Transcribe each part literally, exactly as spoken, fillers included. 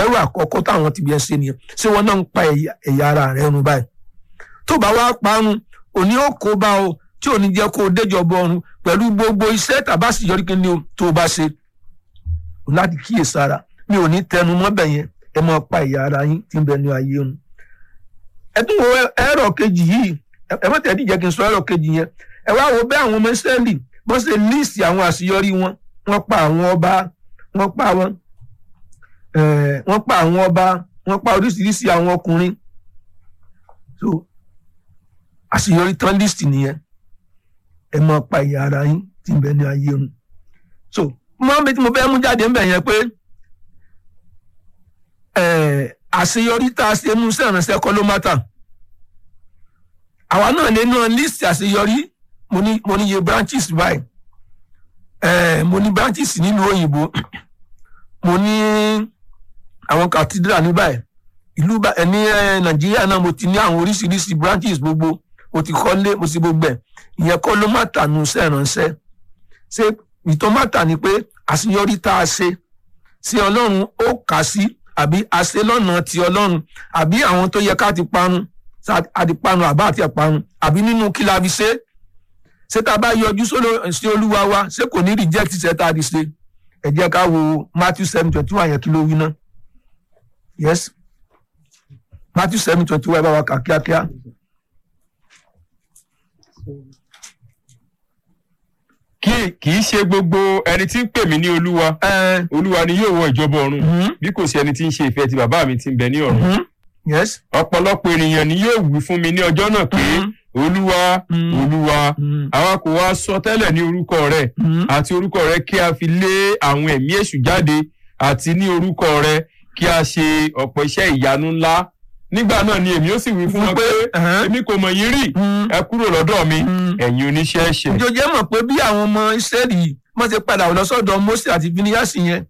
ẹrù àkọ́kọ́ táwọn ti bí ẹ ṣe nìyẹn ṣé wọn náà ń pa ẹ̀yà ara rẹ̀ run báyìí tó bá wá parun òní ó kó bá o tí ò ní jẹ́ kó o déjọba ọ̀run pẹ̀lú gbogbo iṣẹ́ tàbá sì yọrí kí ni o tó o bá ṣe láti kíyèsára mi ò ní tẹnu mọ́ bẹ̀ yẹn ẹ máa pa ẹ̀yà ara yín tí ń bẹ ní ayé òun. ẹ tún wo ẹ̀rọ kejì yìí ẹ má tẹ̀lé jẹ́ kí n sọ ẹ̀rọ kejì yẹn ẹ wá wo bẹ́ẹ̀ àwọn ọmọ Ísírẹ́lì wọ́n ṣe líìsì àwọn àṣeyọrí wọn wọ́n pa àwọn ọba wọ́n pa wọn wọ́n pa àwọn ọba wọ́n pa oríṣiríṣi àwọn ọkùnrin so àṣeyọrí tán líìsì nìyẹn ẹ máa pa ẹ̀yà ara yín tí ń bẹ ní ayé òun. so mo bí tí mo fẹ́ mú jáde ń bẹ̀ yẹn pé àṣeyọrí tá a ṣe mú sẹ́rànṣẹ́ kọ́ ló mátà àwa náà lè náà list àṣeyọrí mo ní mo ní iye branches báyìí mo ní branches nílùú òyìnbó mo ní àwọn cathedral ní báyìí ìlú ní Nàìjíríà náà mo ti ní àwọn oríṣiríṣi branches gbogbo mo ti kọ́lé mo sì gbogbo ẹ̀ ìyẹn kọ́ ló mátà nù sẹ́rànṣẹ́ ṣé ìtọ́ mátà ni pé àṣeyọrí tá a ṣe sí Ọlọ́run ó kà sí àbí àṣẹ lọ́nà ti Ọlọ́run àbí àwọn tó yẹ ká ti parun àti parun àbá àti àparun àbí nínú kí la fi ṣe ṣé tá a bá yọjú sí Olúwa wa ṣé kò ní reject ṣe tá a ti ṣe ẹ jẹ́ ká wo Matthew seven twenty one yẹn kí ló wí náà yes Matthew seven twenty one bá wa kà kíákíá. kì í ṣe gbogbo ẹni tí ń pè mí ní Olúwa Olúwa ni yóò wọ ìjọba ọ̀run bí kò sí ẹni tí ń ṣe ìfẹ́ ti bàbá mi tí ń bẹ ní ọ̀run. Yes. ọ̀pọ̀lọpọ̀ ènìyàn ni yóò wí fún mi ní ọjọ́ náà pé Olúwa Olúwa àwa kò wá sọ tẹ́lẹ̀ ní orúkọ rẹ̀ àti orúkọ rẹ̀ kí a fi lé àwọn ẹ̀mí èṣù jáde àti ní orúkọ rẹ̀ kí a ṣe ọ̀pọ̀ iṣẹ́ ìyanu ńlá. Nígbà náà ni èmi ó sì wí fún wọn pé èmi kò mọ̀ yín rí ẹ kúrò lọ́dọ̀ mi ẹ̀yin oníṣẹ́ ẹ̀ṣẹ̀. ìjọjẹ́ mọ̀ pé bí àwọn ọmọ Ísírẹ́lì wọ́n ti padà lọ sọ́dọ̀ Mósè àti Fíníásì yẹn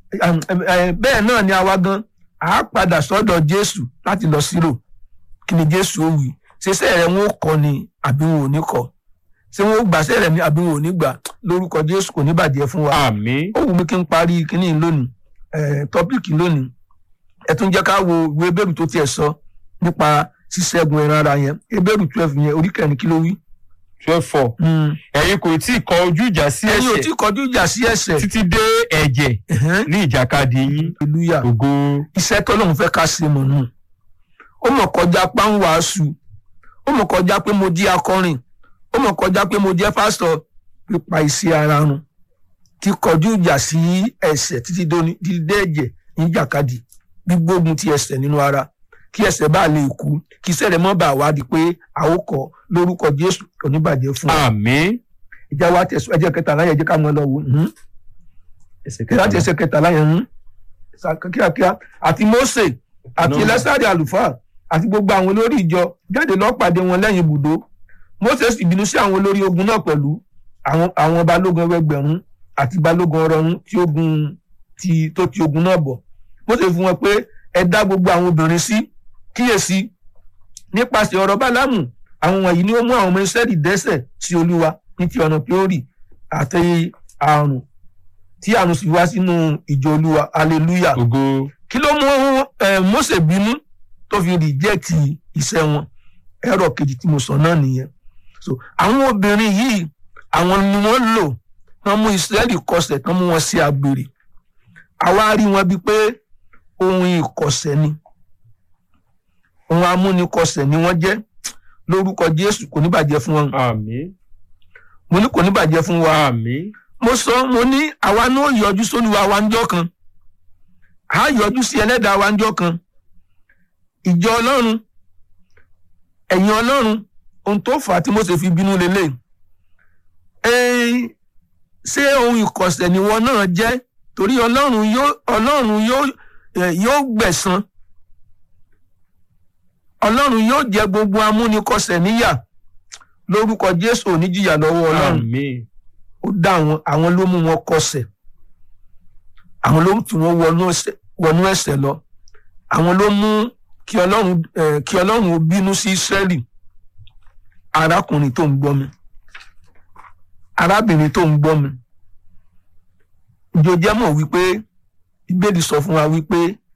bẹ́ẹ̀ náà ni àwa gan a padà sọ́dọ̀ Jésù láti lọ sírò kí ni Jésù ó wí ṣé iṣẹ́ rẹ̀ wọn ò kọ́ ni àbí wọn ò ní kọ́ ṣé wọn ó gbà iṣẹ́ rẹ̀ ni àbí wọn ò ní gbà lórúkọ Jésù kò ní bàjẹ́ fún wa. Àmín. ó wù mí kí n parí kíní lónìí tọ́píìkì lónìí ẹ tún jẹ́ ká wo ìwé Hébérù tó tiẹ̀ sọ nípa ṣíṣẹ́gun ẹran ara yẹn Hébérù twelve yẹn orí kẹrin kí ló wí. twelve four. ẹ̀yin kò tí ì kọ ojú ìjà sí ẹ̀ṣẹ̀. ẹ̀yin ò tí ì kọjú ìjà sí ẹ̀ṣẹ̀. títí dé ẹ̀jẹ̀ ní ìjàkadì yín. hallelujah. ògo. iṣẹ́ tọ́lọ́run fẹ́ ká ṣe mọ̀ nù. ó mọ̀ kọjá pa ń wàásù ó mọ̀ kọjá pé mo di akọrin ó mọ̀ kọjá pé mo jẹ́ pásítọ̀ pípa iṣẹ́ ara run tí kọjú ìjà sí ẹ̀ṣẹ̀ títí dé ẹ̀jẹ̀ ní ìjàkadì gbígbógun ti ẹ̀ṣẹ̀ nínú ara kí ẹ̀ṣẹ̀ bá lè kú kí iṣẹ́ rẹ̀ mọ́ bá wá di pé a ó kọ lórúkọ Jésù oníbàjẹ́ fún wa. Àmín. ìjà wa tẹ̀sùn ẹ̀jẹ̀ kẹtàlá yẹn jẹ́ ká mọ́ lọ wò láti ẹsẹ̀ kẹtàlá yẹn kíákíá àti Mósè àti Ẹlẹ́sàrì àlùfáà àti gbogbo àwọn olórí ìjọ jáde lọ pàdé wọn lẹ́yìn ibùdó Mósè sì bínú sí àwọn olórí ogun náà pẹ̀lú àwọn balógun ẹgbẹ̀rún àti balógun ọ̀rọ̀rún tí ogun ti tó ti ogun náà bọ̀ Mósè fún wọn pé ẹ dá gbogbo àwọn obìnrin sí kíyèsí nípasẹ̀ ọ̀rọ̀ Bálámù àwọn wọ̀nyí ni ó mú àwọn ọmọ Ísírẹ́lì dẹ́ṣẹ̀ sí Olúwa ní ti ọ̀nà Péórì àti àrùn tí àrùn sì wá sínú ìjọ Olúwa hallelujah. Ògo. kí ló mú Mósè bínú tó fi rìjẹ́ẹ̀tì iṣẹ́ wọn ẹ̀rọ kejì tí mo sọ náà nìyẹn. so àwọn obìnrin yìí àwọn ni wọ́n lò wọ́n mú Ísírẹ́lì kọsẹ̀ tán mú wọn sí àgbèrè àwa rí wọn bíi pé ohun ìkọ̀sẹ̀ ni ohun amúnikọsẹ̀ ni wọ́n jẹ́ lórúkọ Jésù kò ní bàjẹ́ fún wọn. Àmín. mo ní kò ní bàjẹ́ fún wa. Àmín. mo sọ mo ní àwa náà yọjú sólúwa wa ńjọ́ kan a yọjú sí ẹlẹ́dàá wa ńjọ́ kan ìjọ Ọlọ́run ẹ̀yin Ọlọ́run ohun tó fà á tí Mósè fi bínú lélẹ̀ ṣé ohun ìkọ̀sẹ̀ ni wọn náà jẹ́ torí Ọlọ́run yóò Ọlọ́run yóò yóò gbẹ̀san Ọlọ́run yóò jẹ gbogbo amúnikọsẹ̀ níyà lórúkọ Jésù ò ní jìyà lọ́wọ́ Ọlọ́run. Àmín. ó dá àwọn àwọn ló mú wọn kọsẹ̀ àwọn ló tí wọ́n wọnú ẹ̀ṣẹ̀ lọ àwọn ló mú kí Ọlọ́run kí Ọlọ́run ó bínú sí Ísírẹ́lì. arákùnrin tó ń gbọ́ mi arábìnrin tó ń gbọ́ mi ǹjọ́ jẹ́ mọ̀ wípé Bíbélì sọ fún wa wípé